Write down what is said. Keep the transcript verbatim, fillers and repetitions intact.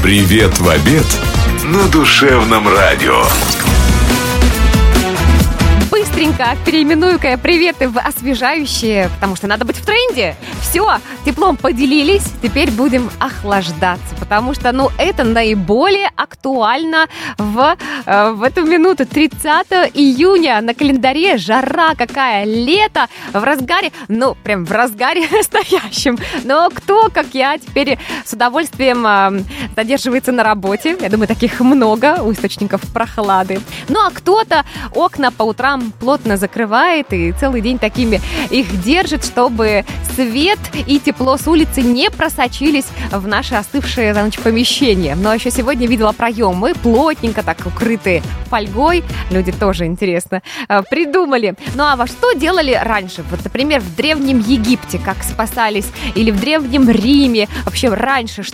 Привет в обед на Душевном радио. Быстренько переименую-ка я приветы в освежающие, потому что надо быть в тренде. Все, теплом поделились, теперь будем охлаждаться, потому что, ну, это наиболее актуально в, э, в эту минуту. тридцатого июня на календаре, жара какая, лето в разгаре, ну, прям в разгаре настоящем. Но кто, как я, теперь с удовольствием э, задерживается на работе. Я думаю, таких много у источников прохлады. Ну, а кто-то окна по утрам плотно закрывает и целый день такими их держит, чтобы свет и тепло с улицы не просочились в наши остывшие за ночь помещения. Но еще сегодня видела проемы, плотненько так укрытые фольгой. Люди тоже, интересно, придумали. Ну а во что делали раньше? Вот, например, в Древнем Египте, как спасались, или в Древнем Риме. Вообще раньше